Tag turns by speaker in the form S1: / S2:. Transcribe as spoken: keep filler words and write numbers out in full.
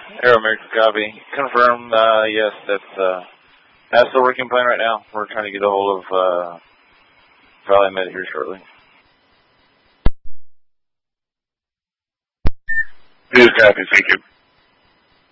S1: Aero American copy. Confirm, uh, yes, that's, uh, that's the working plan right now. We're trying to get a hold of, uh, Valley Med here shortly.
S2: News copy, thank you.